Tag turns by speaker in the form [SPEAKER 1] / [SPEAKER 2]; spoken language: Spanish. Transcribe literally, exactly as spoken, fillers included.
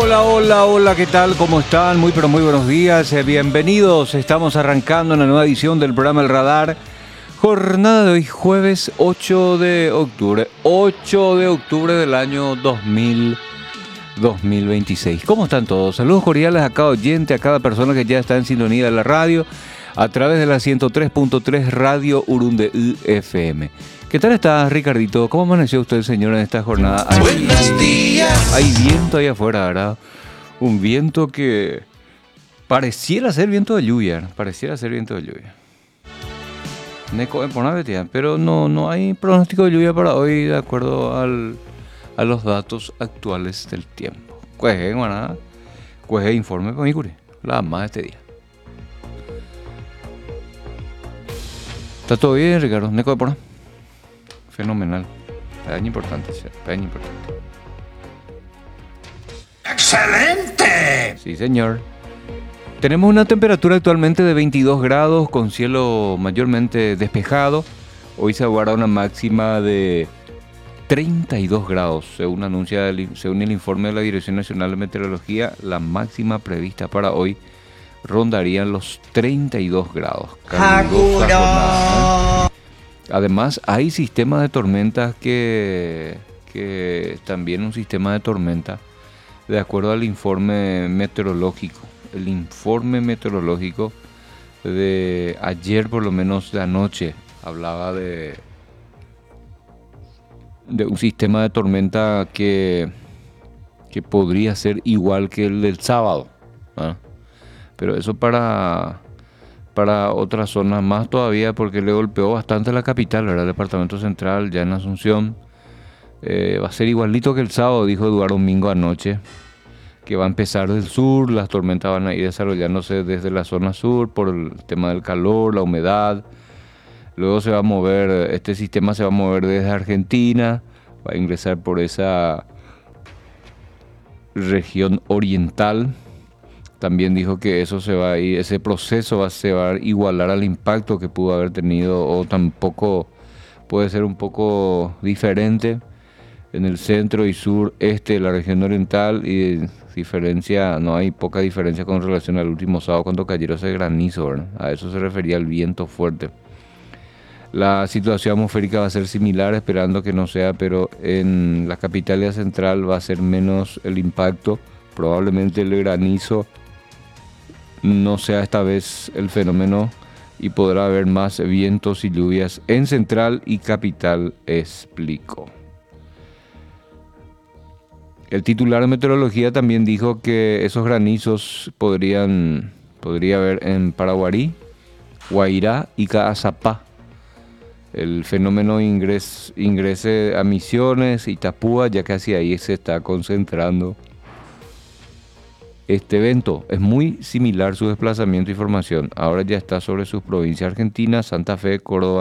[SPEAKER 1] Hola, hola, hola, ¿qué tal? ¿Cómo están? Muy, pero muy buenos días. Eh, bienvenidos. Estamos arrancando una nueva edición del programa El Radar. Jornada de hoy, jueves ocho de octubre. ocho de octubre del año dos mil veintiséis. ¿Cómo están todos? Saludos cordiales a cada oyente, a cada persona que ya está en sintonía de la radio a través de la ciento tres punto tres Radio Urundeú F M. ¿Qué tal está, Ricardito? ¿Cómo amaneció usted, señor, en esta jornada? Hay,
[SPEAKER 2] Buenos días.
[SPEAKER 1] Hay viento ahí afuera, ¿verdad? Un viento que pareciera ser viento de lluvia. Pareciera ser viento de lluvia. Pero no, no hay pronóstico de lluvia para hoy de acuerdo al, a los datos actuales del tiempo. Cueje, guaná. Cueje, informe con Icuri. La más este día. ¿Está todo bien, Ricardo? ¿Neco de porno? Fenomenal. Pedaño importante, pedaño importante.
[SPEAKER 2] ¡Excelente!
[SPEAKER 1] Sí, señor. Tenemos una temperatura actualmente de veintidós grados con cielo mayormente despejado. Hoy se aguarda una máxima de treinta y dos grados. Según anuncia el, según el informe de la Dirección Nacional de Meteorología, la máxima prevista para hoy rondarían los treinta y dos grados. Calurosa, ¿eh? Además, hay sistemas de tormentas que, que también un sistema de tormenta, de acuerdo al informe meteorológico. El informe meteorológico de ayer, por lo menos de anoche, hablaba de, de un sistema de tormenta que, que podría ser igual que el del sábado, ¿eh? Pero eso para, para otras zonas más todavía, porque le golpeó bastante la capital, ¿verdad? El departamento central, ya en Asunción. Eh, va a ser igualito que el sábado, dijo Eduardo Domingo anoche, que va a empezar del sur, las tormentas van a ir desarrollándose desde la zona sur por el tema del calor, la humedad. Luego se va a mover, este sistema se va a mover desde Argentina, va a ingresar por esa región oriental. También dijo que eso se va a ir, ese proceso va, se va a igualar al impacto que pudo haber tenido, o tampoco puede ser un poco diferente en el centro y sureste de la región oriental, y diferencia, no hay poca diferencia con relación al último sábado cuando cayó ese granizo, ¿verdad? A eso se refería el viento fuerte. La situación atmosférica va a ser similar, esperando que no sea, pero en la capital y la central va a ser menos el impacto. Probablemente el granizo no sea esta vez el fenómeno y podrá haber más vientos y lluvias en central y capital, explicó. El titular de meteorología también dijo que esos granizos podrían podría haber en Paraguarí, Guairá y Caazapá. El fenómeno ingres, ingrese a Misiones y Itapúa, ya que hacia ahí se está concentrando este evento. Es muy similar su desplazamiento y formación. Ahora ya está sobre sus provincias argentinas, Santa Fe, Córdoba,